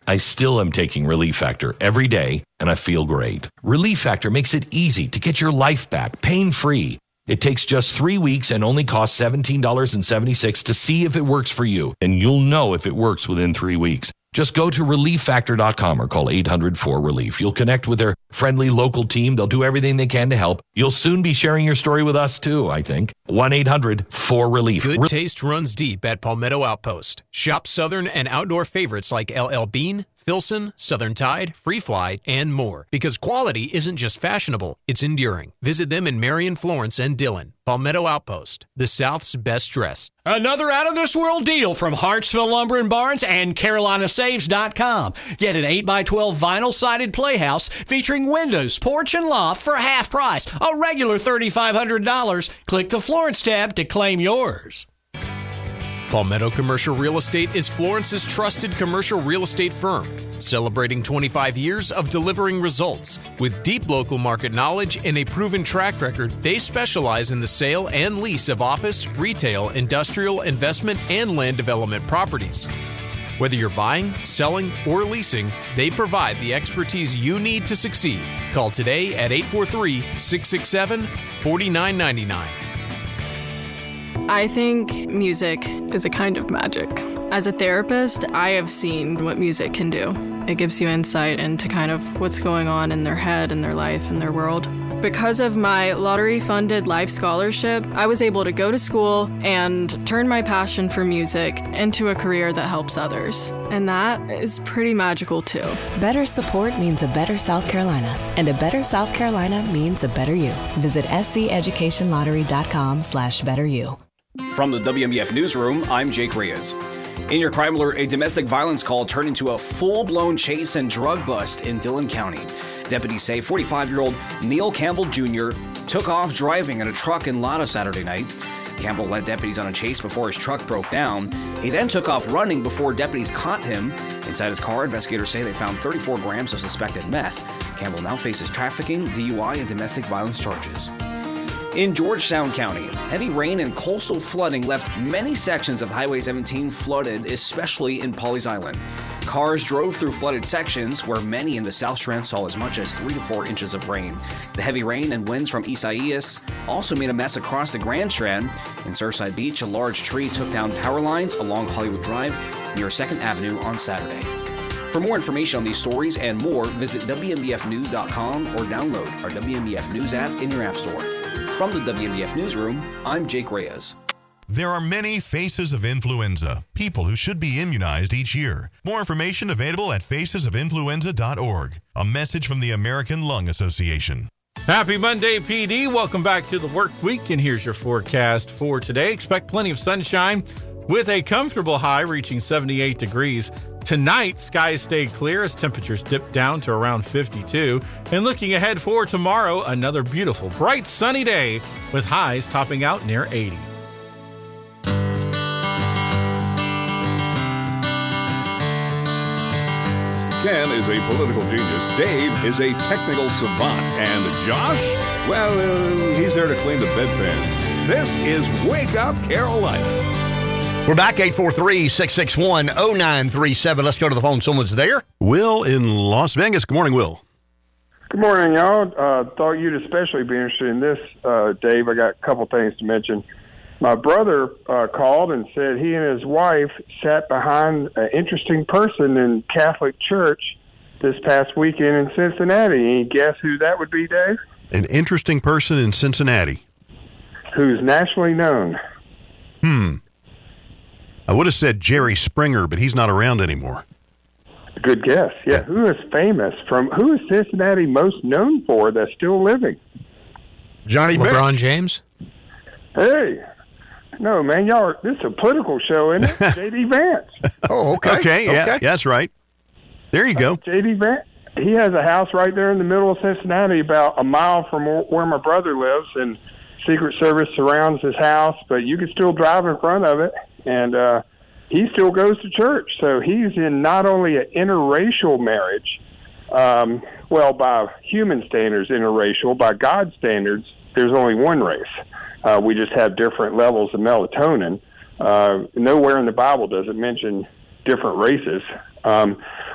I still am taking Relief Factor every day, and I feel great. Relief Factor makes it easy to get your life back, pain-free. It takes just 3 weeks and only costs $17.76 to see if it works for you, and you'll know if it works within 3 weeks. Just go to ReliefFactor.com or call 800-4RELIEF. You'll connect with their friendly local team. They'll do everything they can to help. You'll soon be sharing your story with us, too, I think. 1-800-4RELIEF. Good taste runs deep at Palmetto Outpost. Shop Southern and outdoor favorites like LL Bean, Filson, Southern Tide, Free Fly, and more. Because quality isn't just fashionable, it's enduring. Visit them in Marion, Florence, and Dillon. Palmetto Outpost, the South's best dressed. Another out-of-this-world deal from Hartsville Lumber and Barns and CarolinaSaves.com. Get an 8x12 vinyl-sided playhouse featuring windows, porch, and loft for half price, a regular $3,500. Click the Florence tab to claim yours. Palmetto Commercial Real Estate is Florence's trusted commercial real estate firm, celebrating 25 years of delivering results. With deep local market knowledge and a proven track record, they specialize in the sale and lease of office, retail, industrial, investment, and land development properties. Whether you're buying, selling, or leasing, they provide the expertise you need to succeed. Call today at 843-667-4999. I think music is a kind of magic. As a therapist, I have seen what music can do. It gives you insight into kind of what's going on in their head and their life and their world. Because of my lottery-funded life scholarship, I was able to go to school and turn my passion for music into a career that helps others. And that is pretty magical, too. Better support means a better South Carolina, and a better South Carolina means a better you. Visit SCEducationLottery.com/betteryou. From the WMBF Newsroom, I'm Jake Reyes. In your crime alert, a domestic violence call turned into a full-blown chase and drug bust in Dillon County. Deputies say 45-year-old Neil Campbell Jr. took off driving in a truck in Latta Saturday night. Campbell led deputies on a chase before his truck broke down. He then took off running before deputies caught him. Inside his car, investigators say they found 34 grams of suspected meth. Campbell now faces trafficking, DUI, and domestic violence charges. In Georgetown County, heavy rain and coastal flooding left many sections of Highway 17 flooded, especially in Pawleys Island. Cars drove through flooded sections where many in the South Strand saw as much as 3 to 4 inches of rain. The heavy rain and winds from Isaias also made a mess across the Grand Strand. In Surfside Beach, a large tree took down power lines along Hollywood Drive near 2nd Avenue on Saturday. For more information on these stories and more, visit WMBFnews.com or download our WMBF News app in your app store. From the WMBF Newsroom, I'm Jake Reyes. There are many faces of influenza, people who should be immunized each year. More information available at facesofinfluenza.org. A message from the American Lung Association. Happy Monday, PD. Welcome back to the work week, and here's your forecast for today. Expect plenty of sunshine with a comfortable high reaching 78 degrees. Tonight, skies stay clear as temperatures dip down to around 52. And looking ahead for tomorrow, another beautiful, bright, sunny day with highs topping out near 80. Ken is a political genius. Dave is a technical savant. And Josh, well, he's there to clean the bedpans. This is Wake Up Carolina. We're back, 843-661-0937. Let's go to the phone. Someone's there. Will in Las Vegas. Good morning, Will. Good morning, y'all. Thought you'd especially be interested in this, Dave. I got a couple things to mention. My brother called and said he and his wife sat behind an interesting person in Catholic Church this past weekend in Cincinnati. Any guess who that would be, Dave? An interesting person in Cincinnati. Who's nationally known. I would have said Jerry Springer, but he's not around anymore. Good guess. Yeah, who is famous? Who is Cincinnati most known for that's still living? Johnny LeBron Bench. James? Hey. No, man, this is a political show, isn't it? J.D. Vance. Oh, okay. Okay, yeah, that's right. There you go. J.D. Vance. He has a house right there in the middle of Cincinnati, about a mile from where my brother lives, and Secret Service surrounds his house, but you can still drive in front of it, and he still goes to church. So he's in not only an interracial marriage, by human standards interracial, by God's standards, there's only one race. We just have different levels of melatonin. Nowhere in the Bible does it mention different races.